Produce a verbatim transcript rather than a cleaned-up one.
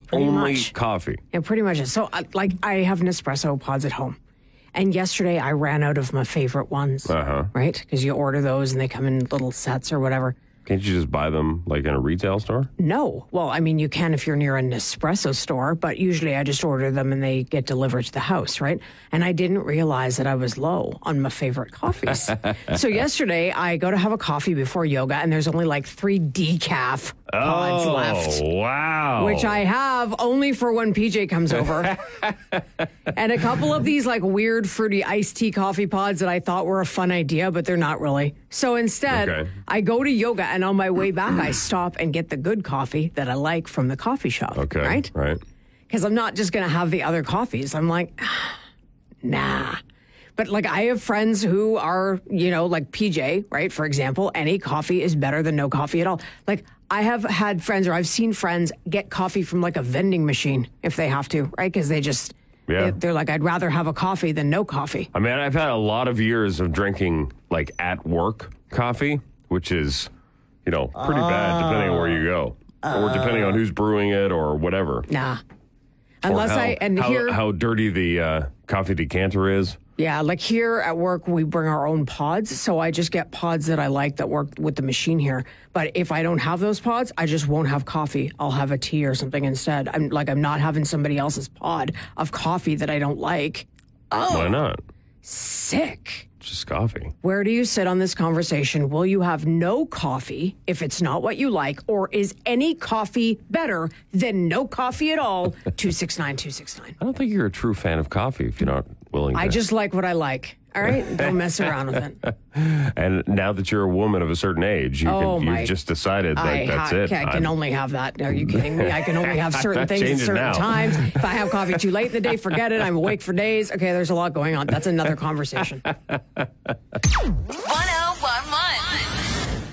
Pretty Only much. coffee. Yeah, pretty much. So, uh, like, I have Nespresso pods at home. And yesterday I ran out of my favorite ones, Uh-huh. right? Because you order those and they come in little sets or whatever. Can't you just buy them like in a retail store? No. Well, I mean, you can if you're near a Nespresso store, but usually I just order them and they get delivered to the house, right? And I didn't realize that I was low on my favorite coffees. So yesterday I go to have a coffee before yoga and there's only like three decaf pods oh, left. wow. Which I have only for when P J comes over. And a couple of these like weird fruity iced tea coffee pods that I thought were a fun idea, but they're not really. So instead, Okay. I go to yoga and on my way back, I stop and get the good coffee that I like from the coffee shop. Okay. Right? Right. Because I'm not just going to have the other coffees. I'm like, ah, nah. But like I have friends who are, you know, like P J, right? For example, any coffee is better than no coffee at all. Like I have had friends or I've seen friends get coffee from like a vending machine if they have to, right? Because they just, Yeah. they, they're like, I'd rather have a coffee than no coffee. I mean, I've had a lot of years of drinking like at work coffee, which is, you know, pretty bad depending on where you go or depending on who's brewing it or whatever. Nah. Or Unless how, I, and how, here, how dirty the uh, coffee decanter is. yeah, like here at work, we bring our own pods. So I just get pods that I like that work with the machine here. But if I don't have those pods, I just won't have coffee. I'll have a tea or something instead. I'm like, I'm not having somebody else's pod of coffee that I don't like. Oh, Why not? sick. It's just coffee. Where do you sit on this conversation? Will you have no coffee if it's not what you like? Or is any coffee better than no coffee at all? two six nine, two six nine. I don't think you're a true fan of coffee if you're not willing to. I just like what I like. All right? Don't mess around with it. And now that you're a woman of a certain age, you Oh, can, my- you've just decided that I, that's ha- it. I can I'm- only have that. Are you kidding me? I can only have certain That things at changes certain now. times. If I have coffee too late in the day, forget it. I'm awake for days. Okay, there's a lot going on. That's another conversation.